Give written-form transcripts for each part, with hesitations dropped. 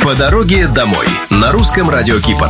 По дороге домой на русском радио Кипр.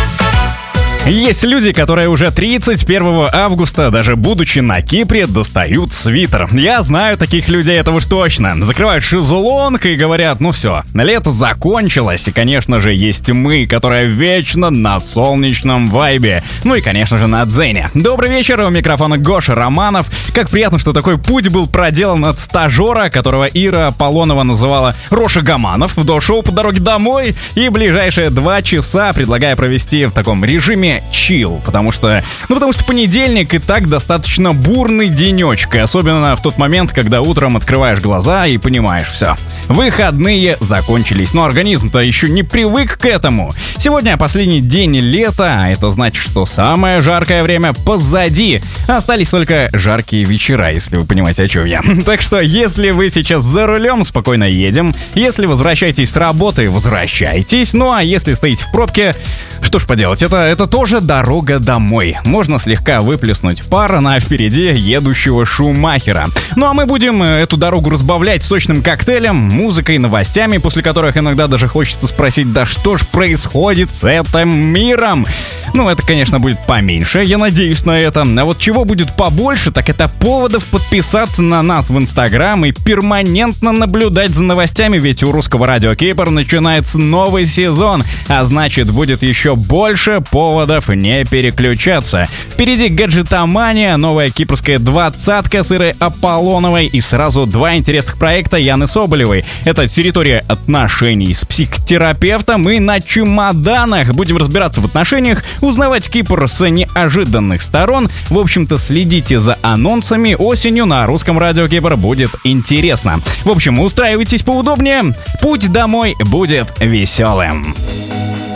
Есть люди, которые уже 31 августа, даже будучи на Кипре, достают свитер. Я знаю таких людей, это уж точно. Закрывают шезлонг и говорят, ну все, лето закончилось. И, конечно же, есть мы, которые вечно на солнечном вайбе. Ну и, конечно же, на дзене. Добрый вечер, у микрофона Гоша Романов. Как приятно, что такой путь был проделан от стажера, которого Ира Полонова называла Роша Гаманов, до шоу «По дороге домой». И ближайшие 2 часа предлагаю провести в таком режиме чил, потому что понедельник и так достаточно бурный денечек, и особенно в тот момент, когда утром открываешь глаза и понимаешь, все, выходные закончились, но организм-то еще не привык к этому. Сегодня последний день лета, а это значит, что самое жаркое время позади. Остались только жаркие вечера, если вы понимаете, о чем я. Так что, если вы сейчас за рулем, спокойно едем. Если возвращаетесь с работы, возвращайтесь. Ну а если стоите в пробке, что ж поделать, это тоже дорога домой. Можно слегка выплеснуть пар на впереди едущего Шумахера. Ну а мы будем эту дорогу разбавлять сочным коктейлем, музыкой, новостями, после которых иногда даже хочется спросить, да что ж происходит с этим миром? Ну, это, конечно, будет поменьше, я надеюсь на это. А вот чего будет побольше, так это поводов подписаться на нас в Инстаграм и перманентно наблюдать за новостями, ведь у русского радио Кипр начинается новый сезон, а значит, будет еще больше поводов не переключаться. Впереди гаджетомания, новая кипрская двадцатка с Ирой Аполлоновой и сразу 2 интересных проекта Яны Соболевой. Это «Территория отношений с психотерапевтом» и «На чемоданах». Будем разбираться в отношениях, узнавать Кипр с неожиданных сторон. В общем-то, следите за анонсами. Осенью на русском радио Кипр будет интересно. В общем, устраивайтесь поудобнее. Путь домой будет веселым.